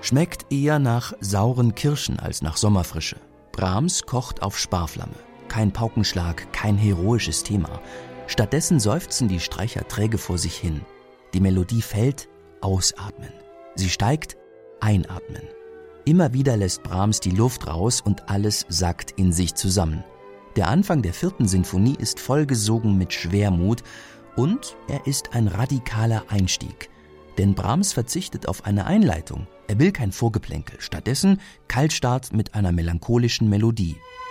Schmeckt eher nach sauren Kirschen als nach Sommerfrische. Brahms kocht auf Sparflamme. Kein Paukenschlag, kein heroisches Thema. Stattdessen seufzen die Streicher träge vor sich hin. Die Melodie fällt, ausatmen. Sie steigt, einatmen. Immer wieder lässt Brahms die Luft raus und alles sackt in sich zusammen. Der Anfang der 4. Sinfonie ist vollgesogen mit Schwermut und er ist ein radikaler Einstieg. Denn Brahms verzichtet auf eine Einleitung. Er will kein Vorgeplänkel, stattdessen Kaltstart mit einer melancholischen Melodie.